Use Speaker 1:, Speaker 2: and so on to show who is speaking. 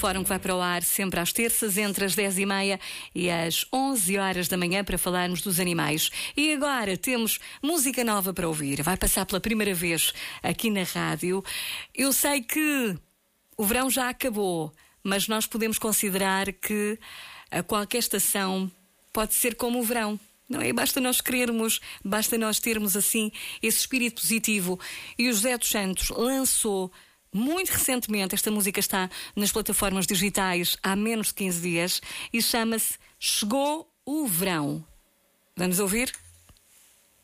Speaker 1: Fórum que vai para o ar sempre às terças, entre as 10h30 e as 11h da manhã, para falarmos dos animais. E agora temos música nova para ouvir. Vai passar pela primeira vez aqui na rádio. Eu sei que o verão já acabou, mas nós podemos considerar que a qualquer estação pode ser como o verão. Não é? Basta nós querermos, basta nós termos assim esse espírito positivo. E o José dos Santos lançou muito recentemente, esta música está nas plataformas digitais há menos de 15 dias e chama-se Chegou o Verão. Vamos ouvir?